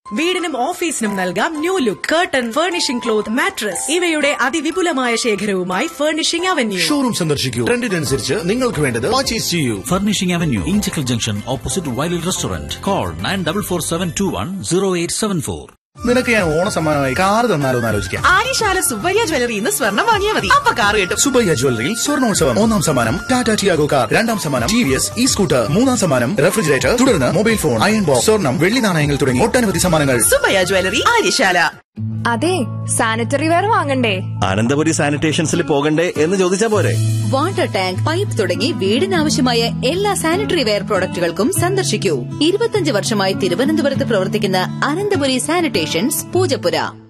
വീടിനും ഓഫീസിനും നൽകാം new look. Curtain, furnishing cloth, mattress ഇവയുടെ അതിവിപുലമായ ശേഖരവുമായി ഫർണിഷിംഗ് അവന്യൂ. ഷോറൂം സന്ദർശിക്കൂ. ട്രെൻഡിനനുസരിച്ച് നിങ്ങൾക്ക് വേണ്ടത് പർച്ചേസ് ചെയ്യൂ. Furnishing avenue, Inchakkal junction, opposite വൈലിൽ restaurant. Call 9447210874. നിനക്ക് ഞാൻ ഓണസമ്മാനമായി കാർ തന്നാലോ എന്ന് ആലോചിക്കാം. ആര്യശാല സുബ്ബയ്യ ജ്വല്ലറി ഇന്ന് സ്വർണ്ണം വാങ്ങിയാൽ മതി, അപ്പൊ കാർ കിട്ടും. സുബ്ബയ്യ ജ്വല്ലറിയിൽ സ്വർണ്ണോത്സവം. 1ാം സമ്മാനം ടാറ്റ ടിയാഗോ കാർ, 2ാം സമ്മാനം TVS സ്കൂട്ടർ, 3ാം സമ്മാനം റെഫ്രിജറേറ്റർ, തുടർന്ന് മൊബൈൽ ഫോൺ, അയൺ ബോക്സ്, സ്വർണ്ണം, വെള്ളി നാണയങ്ങൾ തുടങ്ങി ഒട്ടനവധി സമ്മാനങ്ങൾ. സുബ്ബയ്യ ജ്വല്ലറി, ആര്യശാല. അതെ, സാനിറ്ററി വെയർ വാങ്ങണ്ടേ? അനന്തപുരി സാനിറ്റേഷൻസിൽ പോകണ്ടേ എന്ന് ചോദിച്ചാ പോരെ. വാട്ടർ ടാങ്ക്, പൈപ്പ് തുടങ്ങി വീടിനാവശ്യമായ എല്ലാ സാനിറ്ററി വെയർ പ്രോഡക്റ്റുകൾക്കും സന്ദർശിക്കൂ. 25 വർഷമായി തിരുവനന്തപുരത്ത് പ്രവർത്തിക്കുന്ന അനന്തപുരി സാനിറ്റേഷൻസ്, പൂജപ്പുര.